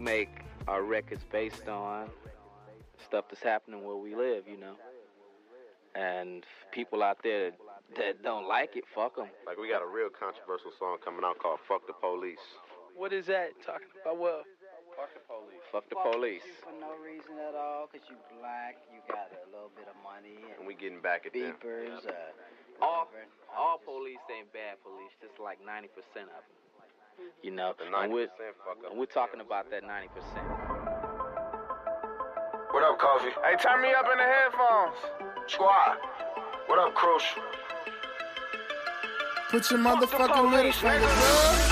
make our records based on stuff that's happening where we live, you know. And people out there that don't like it, fuck them. Like, we got a real controversial song coming out called Fuck the Police. What is that? Talking about what? Fuck the police. Fuck the police. You for no reason at all, because you black, you got a little bit of money. And we getting back at them. Beepers, all police ain't bad police, just like 90% of them. You know, and we're talking about that 90%. What up, Coffee? Hey, turn me up in the headphones. Squad. What up, Crucial? Put your motherfucking little fingers up.